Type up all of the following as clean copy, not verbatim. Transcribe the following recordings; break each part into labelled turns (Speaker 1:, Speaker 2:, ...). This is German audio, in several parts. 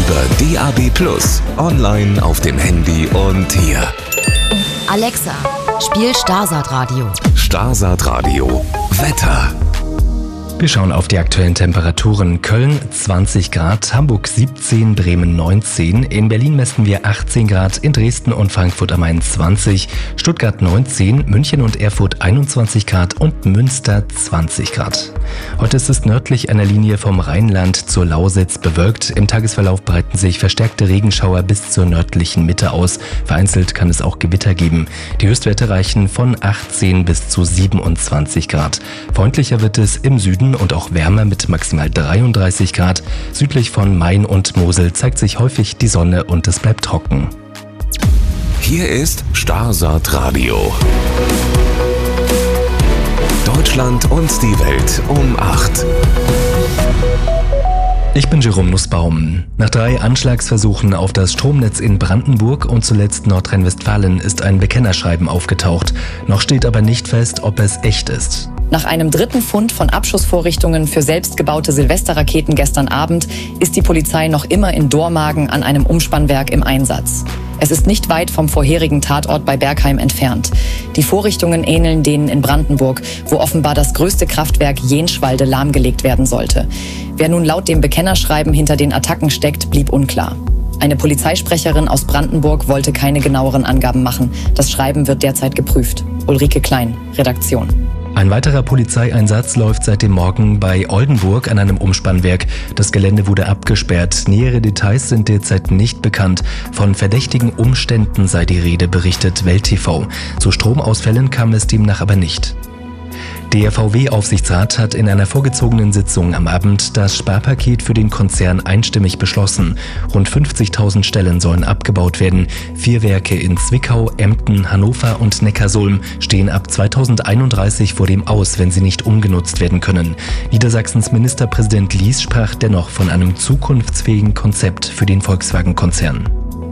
Speaker 1: über DAB+, online auf dem Handy und hier.
Speaker 2: Alexa, spiel Starsat Radio.
Speaker 1: Starsat Radio Wetter.
Speaker 3: Wir schauen auf die aktuellen Temperaturen. Köln 20 Grad, Hamburg 17, Bremen 19, in Berlin messen wir 18 Grad, in Dresden und Frankfurt am Main 20, Stuttgart 19, München und Erfurt 21 Grad und Münster 20 Grad. Heute ist es nördlich einer Linie vom Rheinland zur Lausitz bewölkt. Im Tagesverlauf breiten sich verstärkte Regenschauer bis zur nördlichen Mitte aus. Vereinzelt kann es auch Gewitter geben. Die Höchstwerte reichen von 18 bis zu 27 Grad. Freundlicher wird es im Süden und auch wärmer mit maximal 33 Grad. Südlich von Main und Mosel zeigt sich häufig die Sonne und es bleibt trocken.
Speaker 1: Hier ist Starsat Radio. Deutschland und die Welt um 8.
Speaker 3: Ich bin Jerome Nussbaum. Nach 3 Anschlagsversuchen auf das Stromnetz in Brandenburg und zuletzt Nordrhein-Westfalen ist ein Bekennerschreiben aufgetaucht. Noch steht aber nicht fest, ob es echt ist.
Speaker 4: Nach einem dritten Fund von Abschussvorrichtungen für selbstgebaute Silvesterraketen gestern Abend ist die Polizei noch immer in Dormagen an einem Umspannwerk im Einsatz. Es ist nicht weit vom vorherigen Tatort bei Bergheim entfernt. Die Vorrichtungen ähneln denen in Brandenburg, wo offenbar das größte Kraftwerk Jenschwalde lahmgelegt werden sollte. Wer nun laut dem Bekennerschreiben hinter den Attacken steckt, blieb unklar. Eine Polizeisprecherin aus Brandenburg wollte keine genaueren Angaben machen. Das Schreiben wird derzeit geprüft. Ulrike Klein, Redaktion.
Speaker 3: Ein weiterer Polizeieinsatz läuft seit dem Morgen bei Oldenburg an einem Umspannwerk. Das Gelände wurde abgesperrt. Nähere Details sind derzeit nicht bekannt. Von verdächtigen Umständen sei die Rede, berichtet Welt TV. Zu Stromausfällen kam es demnach aber nicht. Der VW-Aufsichtsrat hat in einer vorgezogenen Sitzung am Abend das Sparpaket für den Konzern einstimmig beschlossen. Rund 50.000 Stellen sollen abgebaut werden. 4 Werke in Zwickau, Emden, Hannover und Neckarsulm stehen ab 2031 vor dem Aus, wenn sie nicht umgenutzt werden können. Niedersachsens Ministerpräsident Lies sprach dennoch von einem zukunftsfähigen Konzept für den Volkswagen-Konzern.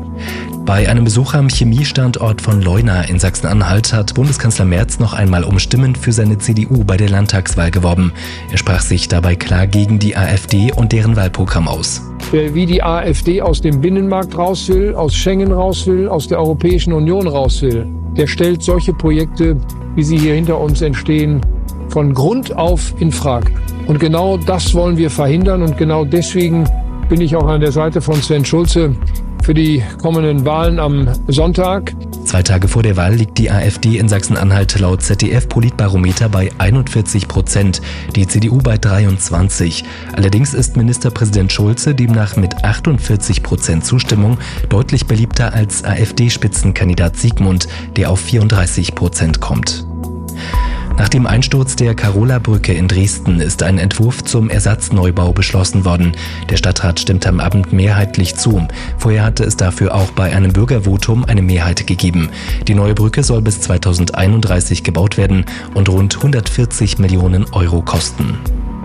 Speaker 3: Bei einem Besuch am Chemiestandort von Leuna in Sachsen-Anhalt hat Bundeskanzler Merz noch einmal um Stimmen für seine CDU bei der Landtagswahl geworben. Er sprach sich dabei klar gegen die AfD und deren Wahlprogramm aus.
Speaker 5: Wie die AfD aus dem Binnenmarkt raus will, aus Schengen raus will, aus der Europäischen Union raus will, der stellt solche Projekte, wie sie hier hinter uns entstehen, von Grund auf in Frage. Und genau das wollen wir verhindern und genau deswegen bin ich auch an der Seite von Sven Schulze für die kommenden Wahlen am Sonntag.
Speaker 3: 2 Tage vor der Wahl liegt die AfD in Sachsen-Anhalt laut ZDF-Politbarometer bei 41%, die CDU bei 23%. Allerdings ist Ministerpräsident Schulze demnach mit 48% Zustimmung deutlich beliebter als AfD-Spitzenkandidat Siegmund, der auf 34% kommt. Nach dem Einsturz der Karola-Brücke in Dresden ist ein Entwurf zum Ersatzneubau beschlossen worden. Der Stadtrat stimmt am Abend mehrheitlich zu. Vorher hatte es dafür auch bei einem Bürgervotum eine Mehrheit gegeben. Die neue Brücke soll bis 2031 gebaut werden und rund 140 Millionen Euro kosten.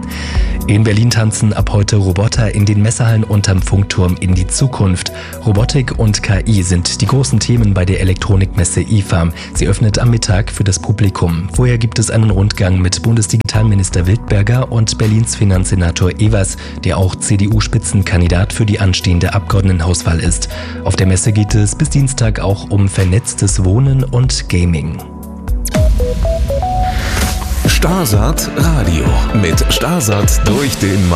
Speaker 3: In Berlin tanzen ab heute Roboter in den Messehallen unterm Funkturm in die Zukunft. Robotik und KI sind die großen Themen bei der Elektronikmesse IFA. Sie öffnet am Mittag für das Publikum. Vorher gibt es einen Rundgang mit Bundesdigitalminister Wildberger und Berlins Finanzsenator Evers, der auch CDU-Spitzenkandidat für die anstehende Abgeordnetenhauswahl ist. Auf der Messe geht es bis Dienstag auch um vernetztes Wohnen und Gaming.
Speaker 1: Starsat Radio mit Starsat durch den